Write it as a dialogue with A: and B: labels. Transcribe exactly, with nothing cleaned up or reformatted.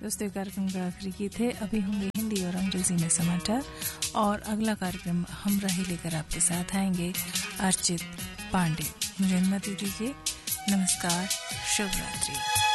A: दोस्तों, कार्यक्रम का आखिरी गीत है। अभी होंगे हिंदी और अंग्रेजी में समाचार और अगला कार्यक्रम हम राही लेकर आपके साथ आएंगे अर्चित पांडे। मुझे अनुमति दीजिए। नमस्कार, शुभ रात्रि।